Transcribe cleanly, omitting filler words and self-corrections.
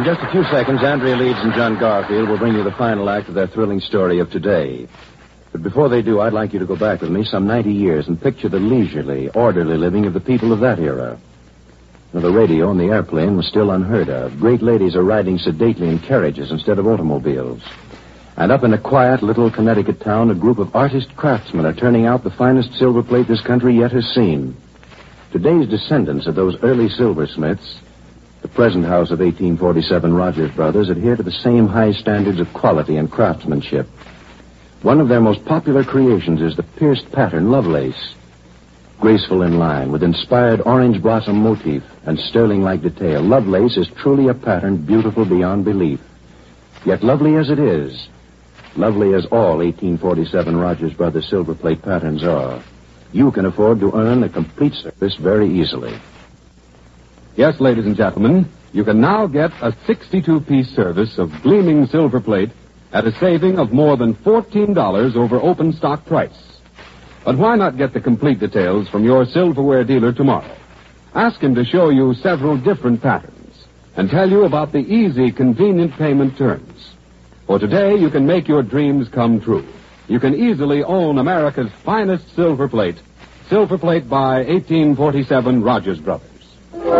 In just a few seconds, Andrea Leeds and John Garfield will bring you the final act of their thrilling story of today. But before they do, I'd like you to go back with me some 90 years and picture the leisurely, orderly living of the people of that era. Now, the radio and the airplane was still unheard of. Great ladies are riding sedately in carriages instead of automobiles. And up in a quiet little Connecticut town, a group of artist craftsmen are turning out the finest silver plate this country yet has seen. Today's descendants of those early silversmiths, the present house of 1847 Rogers Brothers, adhere to the same high standards of quality and craftsmanship. One of their most popular creations is the pierced pattern Lovelace. Graceful in line, with inspired orange blossom motif and sterling-like detail, Lovelace is truly a pattern beautiful beyond belief. Yet lovely as it is, lovely as all 1847 Rogers Brothers silver plate patterns are, you can afford to earn a complete service very easily. Yes, ladies and gentlemen, you can now get a 62-piece service of gleaming silver plate at a saving of more than $14 over open stock price. But why not get the complete details from your silverware dealer tomorrow? Ask him to show you several different patterns and tell you about the easy, convenient payment terms. For today, you can make your dreams come true. You can easily own America's finest silver plate by 1847 Rogers Brothers.